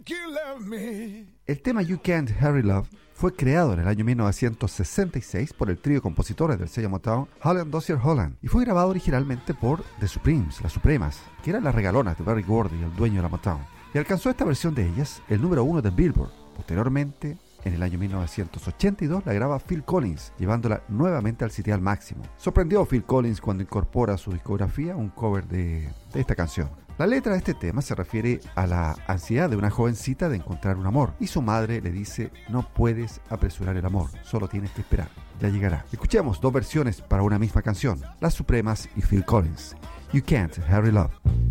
El tema You Can't Hurry Love fue creado en el año 1966 por el trío de compositores del sello Motown, Holland Dozier Holland, y fue grabado originalmente por The Supremes, las Supremas, que eran las regalonas de Berry Gordy, el dueño de la Motown, y alcanzó esta versión de ellas el número 1 de Billboard. Posteriormente, en el año 1982 la graba Phil Collins, llevándola nuevamente al sitial máximo. Sorprendió a Phil Collins cuando incorpora a su discografía un cover de esta canción. La letra de este tema se refiere a la ansiedad de una jovencita de encontrar un amor, y su madre le dice: no puedes apresurar el amor, solo tienes que esperar, ya llegará. Escuchemos dos versiones para una misma canción, Las Supremas y Phil Collins. You Can't Hurry Love.